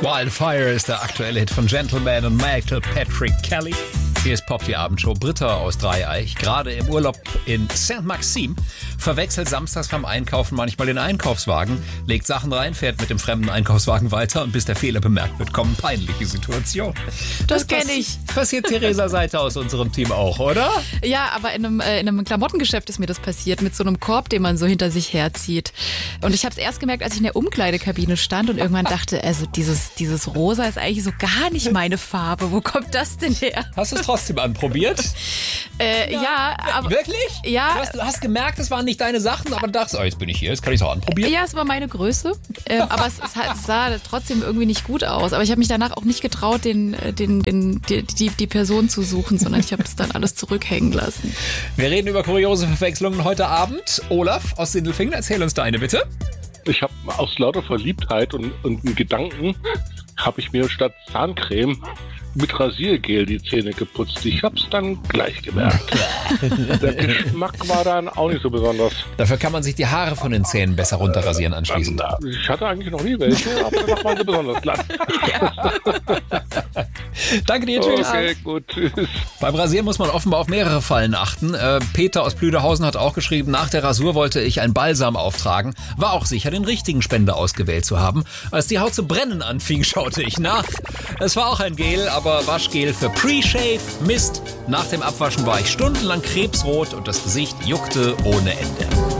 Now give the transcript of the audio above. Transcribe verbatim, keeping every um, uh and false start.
Wildfire ist der aktuelle Hit von Gentleman und Michael Patrick Kelly. Hier ist Pop, die Abendshow. Britta aus Dreieich, gerade im Urlaub in Saint-Maxime, verwechselt samstags beim Einkaufen manchmal den Einkaufswagen, legt Sachen rein, fährt mit dem fremden Einkaufswagen weiter und bis der Fehler bemerkt wird, kommen peinliche Situationen. Das, das kenne ich. Passiert Theresa Seiter aus unserem Team auch, oder? Ja, aber in einem, äh, in einem Klamottengeschäft ist mir das passiert, mit so einem Korb, den man so hinter sich herzieht. Und ich habe es erst gemerkt, als ich in der Umkleidekabine stand und irgendwann dachte, also dieses, dieses Rosa ist eigentlich so gar nicht meine Farbe. Wo kommt das denn her? Hast du es trotzdem anprobiert? Äh, ja, ja, aber... Wirklich? Ja. Du hast, du hast gemerkt, es waren nicht deine Sachen, aber du dachtest, oh, jetzt bin ich hier, jetzt kann ich es auch anprobieren. Ja, es war meine Größe, äh, aber es, es sah trotzdem irgendwie nicht gut aus. Aber ich habe mich danach auch nicht getraut, den, den, den, die, die, die Person zu suchen, sondern ich habe das dann alles zurückhängen lassen. Wir reden über kuriose Verwechslungen heute Abend. Olaf aus Sindelfingen, erzähl uns deine bitte. Ich habe aus lauter Verliebtheit und, und einen Gedanken, habe ich mir statt Zahncreme mit Rasiergel die Zähne putzt. Ich hab's dann gleich gemerkt. Der Geschmack war dann auch nicht so besonders. Dafür kann man sich die Haare von den Zähnen besser runterrasieren anschließend. Ich hatte eigentlich noch nie welche, aber danach waren sie besonders glatt. Ja. Danke dir, tschüss. Okay, gut, tschüss. Beim Rasieren muss man offenbar auf mehrere Fallen achten. Äh, Peter aus Blüderhausen hat auch geschrieben, nach der Rasur wollte ich ein Balsam auftragen. War auch sicher, den richtigen Spender ausgewählt zu haben. Als die Haut zu brennen anfing, schaute ich nach. Es war auch ein Gel, aber Waschgel für Pre-Shave. Mist. Nach dem Abwaschen war ich stundenlang krebsrot und das Gesicht juckte ohne Ende.